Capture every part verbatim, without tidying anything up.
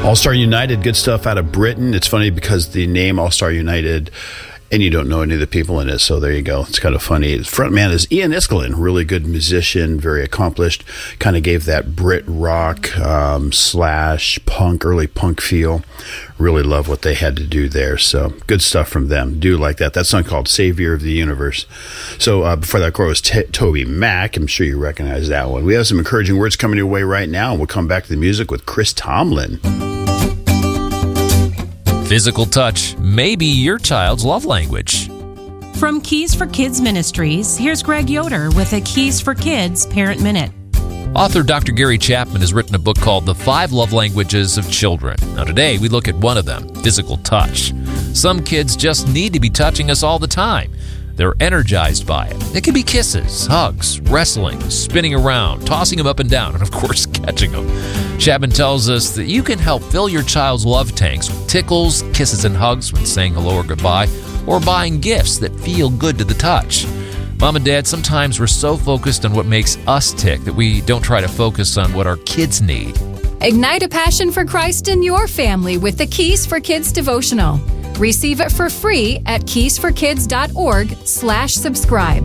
All-Star United, good stuff out of Britain. It's funny because the name All-Star United, and you don't know any of the people in it, so there you go. It's kind of funny. The frontman is Ian Iskelen, really good musician, very accomplished. Kind of gave that Brit rock um, slash punk, early punk feel. Really love what they had to do there. So good stuff from them. Do like that. That song called Savior of the Universe. So uh, before that, of course, was T- Toby Mac. I'm sure you recognize that one. We have some encouraging words coming your way right now, and we'll come back to the music with Chris Tomlin. Physical touch may be your child's love language. From Keys for Kids Ministries, here's Greg Yoder with a Keys for Kids Parent Minute. Author Doctor Gary Chapman has written a book called The Five Love Languages of Children. Now today we look at one of them, physical touch. Some kids just need to be touching us all the time. They're energized by it. It can be kisses, hugs, wrestling, spinning around, tossing them up and down, and of course, catching them. Chapman tells us that you can help fill your child's love tanks with tickles, kisses, and hugs when saying hello or goodbye, or buying gifts that feel good to the touch. Mom and Dad, sometimes we're so focused on what makes us tick that we don't try to focus on what our kids need. Ignite a passion for Christ in your family with the Keys for Kids devotional. Receive it for free at keys for kids dot org slash subscribe.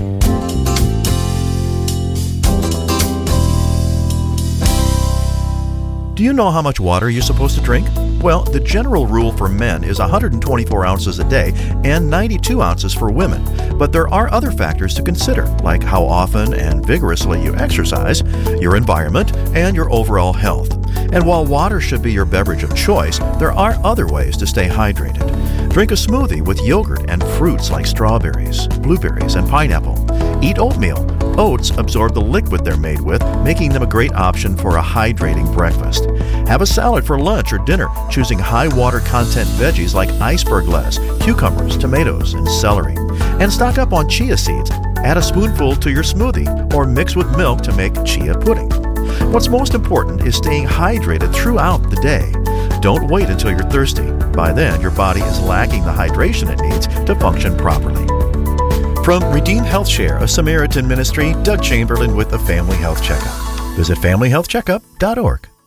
Do you know how much water you're supposed to drink? Well, the general rule for men is one hundred twenty-four ounces a day and ninety-two ounces for women. But there are other factors to consider, like how often and vigorously you exercise, your environment, and your overall health. And while water should be your beverage of choice, there are other ways to stay hydrated. Drink a smoothie with yogurt and fruits like strawberries, blueberries, and pineapple. Eat oatmeal. Oats absorb the liquid they're made with, making them a great option for a hydrating breakfast. Have a salad for lunch or dinner, choosing high water content veggies like iceberg lettuce, cucumbers, tomatoes, and celery. And stock up on chia seeds. Add a spoonful to your smoothie or mix with milk to make chia pudding. What's most important is staying hydrated throughout the day. Don't wait until you're thirsty. By then, your body is lacking the hydration it needs to function properly. From Redeemed Health Share, a Samaritan ministry, Doug Chamberlain with the Family Health Checkup. Visit family health checkup dot org.